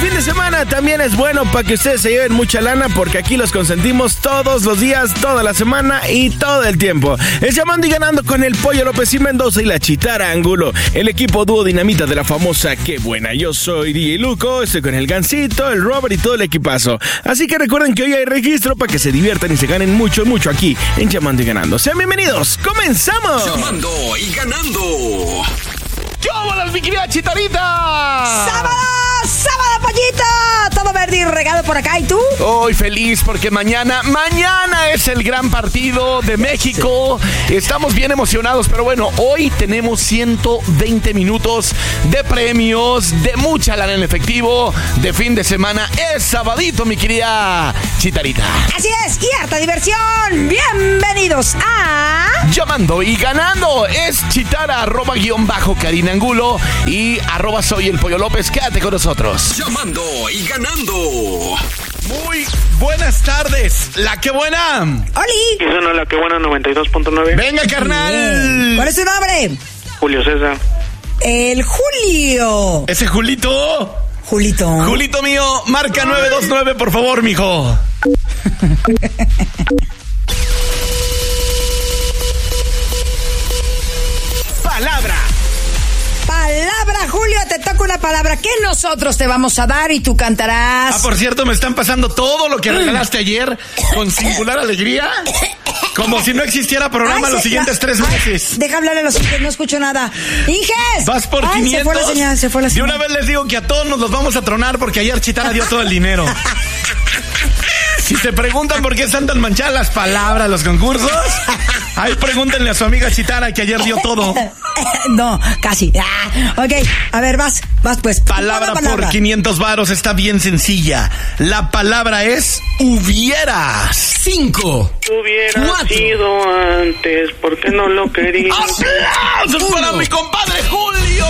fin de semana también es bueno para que ustedes se lleven mucha lana, porque aquí los consentimos todos los días, toda la semana y todo el tiempo. Es Llamando y Ganando con el Pollo López y Mendoza y la Chitara Angulo, el equipo dúo dinamita de la famosa Qué Buena. Yo soy DJ Luco, estoy con el Gancito, el Robert y todo el equipazo. Así que recuerden que hoy hay registro para que se diviertan y se ganen mucho, mucho aquí en Llamando y Ganando. Sean bienvenidos, ¡comenzamos! Llamando y Ganando. ¡Vámonos, mi querida Chitarita! ¡Sábado, pollito! Todo verde y regado por acá, ¿y tú? Hoy feliz porque mañana es el gran partido de México. Sí. Estamos bien emocionados, pero bueno, hoy tenemos 120 minutos de premios, de mucha lana en efectivo, de fin de semana. Es sabadito, mi querida Chitarita. Así es, y harta diversión. Bienvenidos a... Llamando y Ganando. Es Chitara, @Karina Angulo y @Soy el Pollo López. Quédate con nosotros. Llamando y Ganando. Muy buenas tardes. La Qué Buena. ¡Oli! Y suena La Qué Buena 92.9. Venga, carnal. Bien. ¿Cuál es tu nombre? Julio César. El Julio. Ese Julito. Julito mío, marca 929, por favor, mijo. Palabra, Julio, te toca una palabra que nosotros te vamos a dar y tú cantarás. Por cierto, me están pasando todo lo que regalaste ayer con singular alegría, como si no existiera programa los siguientes 3 meses. Deja hablar a los Inges, no escucho nada. ¡Inges! Vas por 500. Se fue la señal. De una vez les digo que a todos nos los vamos a tronar porque ayer Chitara dio todo el dinero. Si se preguntan por qué están tan manchadas las palabras, los concursos, ahí pregúntenle a su amiga Chitara que ayer dio todo. No, casi. Ok, a ver, vas pues. Palabra por 500 varos, está bien sencilla. La palabra es hubieras. 5. Hubiera 4. sido antes, ¿por qué no lo querías? ¡Aplausos para mi compadre Julio!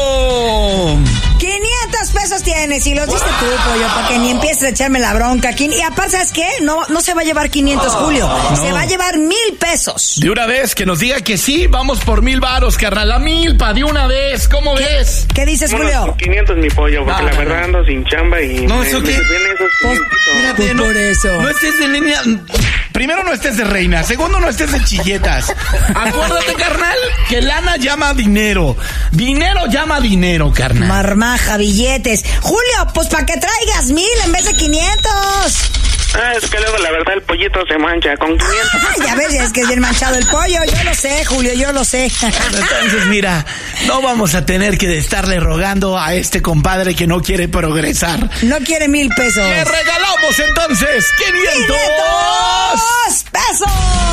500 pesos tienes y los diste tú, Pollo, para que ni empieces a echarme la bronca. Y aparte, ¿sabes qué? No se va a llevar 500, Julio. No. Se va a llevar 1,000 pesos. De una vez, que nos diga que sí, vamos por 1,000 varos, carnal. La milpa, de una vez, ¿cómo ves? ¿Qué dices, Julio? Por 500, mi pollo, porque la verdad ando sin chamba y... No, ¿eso qué? Pues por eso. No estés de niña... Primero, no estés de reina. Segundo, no estés de chilletas. Acuérdate, carnal, que lana llama dinero. Dinero llama dinero, carnal. Marmaja, billetes. Julio, pues para que traigas 1,000 en vez de 500. Es que luego la verdad el pollito se mancha con 500. Ya ves, es que es bien manchado el pollo. Yo lo sé, Julio, yo lo sé. Entonces, mira, no vamos a tener que estarle rogando a este compadre que no quiere progresar. No quiere 1,000 pesos. Le regalamos entonces 500 pesos.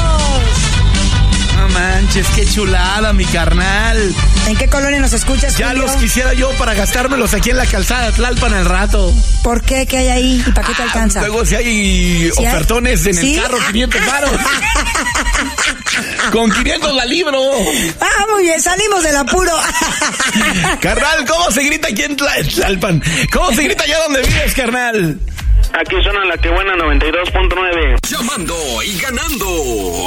No manches, qué chulada, mi carnal. ¿En qué colonia nos escuchas, Ya Julio? los quisiera yo para gastármelos aquí en la calzada de Tlalpan al rato. ¿Por qué? ¿Qué hay ahí? ¿Y para qué te alcanza? Luego si hay ofertones en el carro, 500 varos. Con 500 la libro. Muy bien, salimos del apuro. Carnal, ¿cómo se grita aquí en Tlalpan? ¿Cómo se grita allá donde vives, carnal? Aquí suena La Qué Buena 92.9. Llamando y Ganando.